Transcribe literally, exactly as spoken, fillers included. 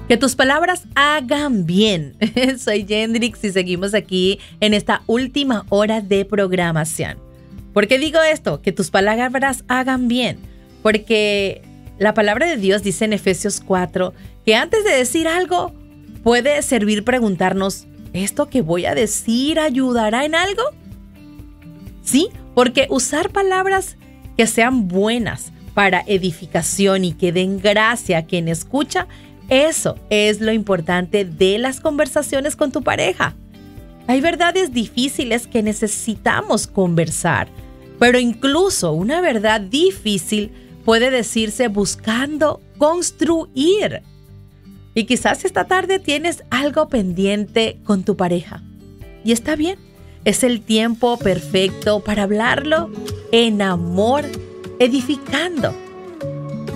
Que tus palabras hagan bien. Soy Yendrix y seguimos aquí en esta última hora de programación. ¿Por qué digo esto? Que tus palabras hagan bien. Porque la palabra de Dios dice en Efesios cuatro que antes de decir algo puede servir preguntarnos, ¿esto que voy a decir ayudará en algo? Sí, porque usar palabras que sean buenas para edificación y que den gracia a quien escucha, eso es lo importante de las conversaciones con tu pareja. Hay verdades difíciles que necesitamos conversar, pero incluso una verdad difícil puede decirse buscando construir. Y quizás esta tarde tienes algo pendiente con tu pareja. Y está bien, es el tiempo perfecto para hablarlo en amor, edificando.